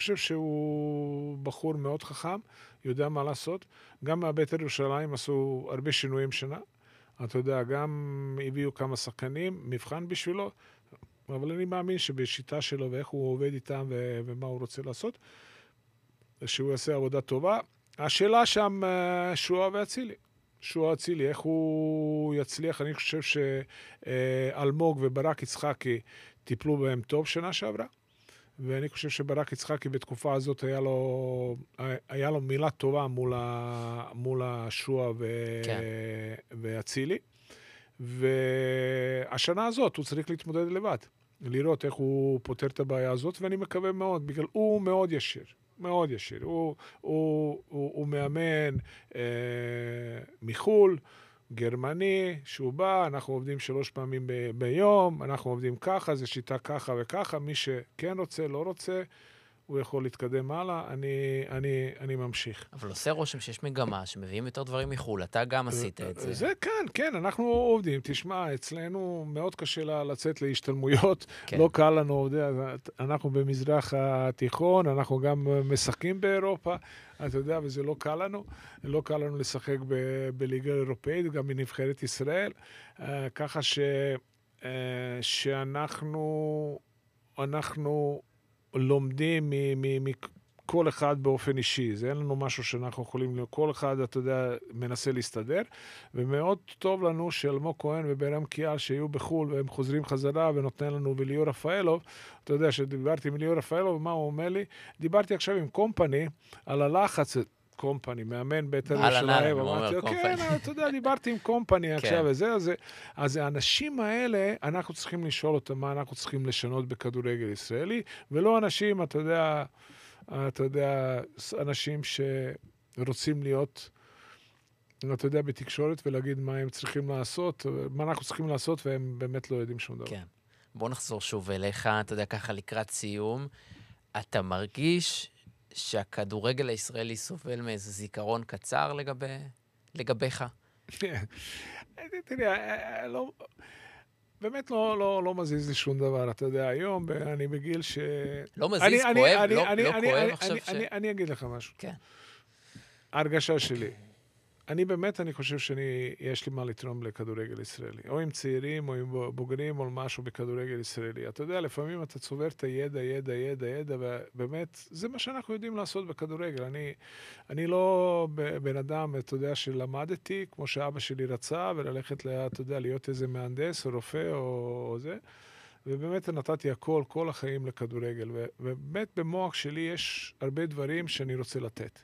חושב שהוא בחור מאוד חכם, יודע מה לעשות. גם מהבית"ר ירושלים עשו הרבה שינויים שנה. אתה יודע, גם הביאו כמה שחקנים, מבחן בשבילו, אבל אני מאמין שבשיטה שלו ואיך הוא עובד איתם ומה הוא רוצה לעשות, שהוא יעשה עבודה טובה. השאלה שם שועה ואצילי. שועה אצילי, איך הוא יצליח? אני חושב שאלמוג וברק יצחקי טיפלו בהם טוב שנה שעברה, ואני חושב שברק יצחקי בתקופה הזאת היה לו מילה טובה מול השועה כן. ואצילי. והשנה הזאת הוא צריך להתמודד לבד, לראות איך הוא פותר את הבעיה הזאת, ואני מקווה מאוד, בגלל הוא מאוד ישיר. מאוד ישיר. הוא מאמן מחול, גרמני, שהוא בא, אנחנו עובדים 3 פעמים ביום, אנחנו עובדים ככה, זה שיטה ככה וככה, מי שכן רוצה, לא רוצה, הוא יכול להתקדם הלאה, אני ממשיך. אבל עושה רושם שיש מגמה, שמביאים יותר דברים מחול, אתה גם עשית את זה. זה כן, אנחנו עובדים. תשמע, אצלנו מאוד קשה לצאת להשתלמויות, כן. לא קל לנו, אנחנו במזרח התיכון, אנחנו גם משחקים באירופה, אתה יודע, וזה לא קל לנו. לא קל לנו לשחק בליגה אירופאית, גם בנבחרת ישראל, ככה שאנחנו לומדים מכל אחד באופן אישי. זה אין לנו משהו שאנחנו יכולים, כל אחד, אתה יודע, מנסה להסתדר, ומאוד טוב לנו שאלמוג כהן וברם קיאל שיהיו בחול, והם חוזרים חזרה ונותן לנו וליאור רפאלוב. אתה יודע, שדיברתי עם ליאור רפאלוב, מה הוא אומר לי? דיברתי עכשיו עם קומפני על הלחץ, קומפני, מאמן בית"ר ירושלים. כן, אתה יודע, דיברתי עם קומפני עכשיו וזה, אז האנשים האלה, אנחנו צריכים לשאול אותם מה אנחנו צריכים לשנות בכדורגל ישראלי, ולא אנשים, אתה יודע, אנשים שרוצים להיות, אתה יודע, בתקשורת ולהגיד מה הם צריכים לעשות, מה אנחנו צריכים לעשות, והם באמת לא יודעים שום דבר. כן. בוא נחזור שוב אליך, אתה יודע, ככה לקראת סיום. אתה מרגיש שהכדורגל הישראלי סובל מאיזה זיכרון קצר לגביך? תראה, באמת לא מזיז לי שום דבר. אתה יודע, היום אני בגיל ש... לא מזיז, כואב, לא כואב עכשיו ש... אני אגיד לך משהו. כן. ההרגשה שלי. אני חושב יש לי מה לתרום לכדורגל ישראלי. או עם צעירים, או עם בוגרים, או משהו בכדורגל ישראלי. אתה יודע, לפעמים אתה צובר את הידע, ובאמת, זה מה שאנחנו יודעים לעשות בכדורגל. אני לא בן אדם, אתה יודע, שלמדתי, כמו שאבא שלי רצה, וללכת, אתה יודע, להיות איזה מהנדס, או רופא, או זה. ובאמת נתתי כל החיים לכדורגל. ובאמת במוח שלי יש הרבה דברים שאני רוצה לתת.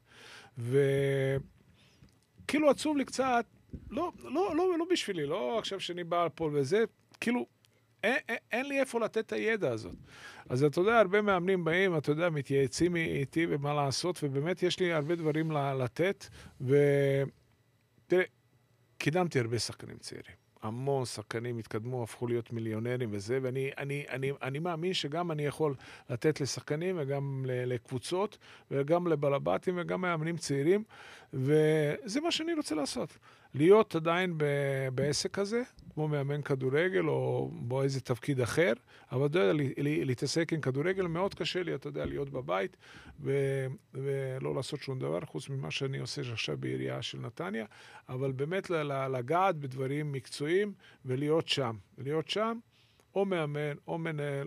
כאילו עצוב לי קצת, לא בשבילי, לא עכשיו שאני בא פה וזה, כאילו, אין לי איפה לתת את הידע הזאת. אז אתה יודע, הרבה מאמנים באים, אתה יודע, מתייעצים איתי ומה לעשות, ובאמת יש לי הרבה דברים לתת, ותראה, קידמתי הרבה שחקנים צעירים. המון שחקנים התקדמו, הפכו להיות מיליונרים וזה, ואני מאמין שגם אני יכול לתת לשחקנים וגם לקבוצות, וגם לבלבטים וגם מאמנים צעירים, וזה מה שאני רוצה לעשות. להיות עדיין בעסק הזה, כמו מאמן כדורגל או באיזה תפקיד אחר, אבל אתה יודע, להתעסק עם כדורגל מאוד קשה לי, אתה יודע, להיות בבית ולא לעשות שום דבר, חוץ ממה שאני עושה עכשיו בעירייה של נתניה, אבל באמת לגעת בדברים מקצועיים ולהיות שם. להיות שם, או מאמן, או מנהל,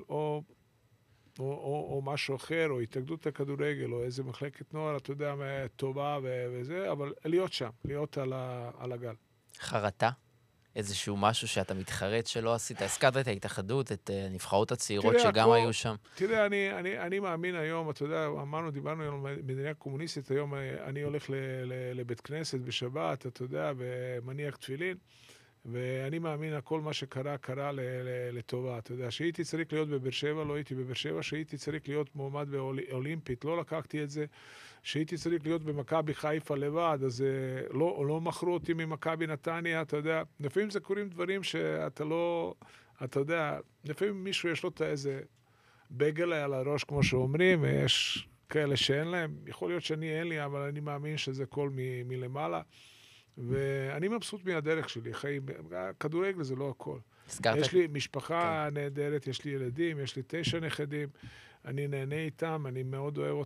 או משהו אחר, או התאגדות הכדורגל, או איזה מחלקת נוער, אתה יודע, טובה וזה, אבל להיות שם, להיות על הגל. חרטה? איזשהו משהו שאתה מתחרט שלא עשית? הזכרת את ההתאחדות, את נבחרות הצעירות שגם היו שם. תראה, אני מאמין היום, אתה יודע, דיברנו על מדינה קומוניסטית, היום אני הולך לבית כנסת בשבת, אתה יודע, ומניח תפילין, ואני מאמין, כל מה שקרה, קרה לטובה. אתה יודע, שהייתי צריך להיות בבאר שבע, לא הייתי בבאר שבע, שהייתי צריך להיות מועמד באולימפית, לא לקחתי את זה, שהייתי צריך להיות במכבי חיפה לבד, אז לא מכרו אותי ממכבי נתניה, אתה יודע, לפעמים זה קורים דברים שאתה לא, אתה יודע, לפעמים מישהו יש לו איזה בגל על הראש, כמו שאומרים, ויש כאלה שאין להם, יכול להיות שאני אין לי, אבל אני מאמין שזה כל מלמעלה, ואני מבסוט מהדרך שלי, חיים, כדורגל זה לא הכל. יש לי משפחה נהדרת, יש לי ילדים, יש לי 9 נכדים, אני נהנה איתם, אני מאוד אוהב אותם.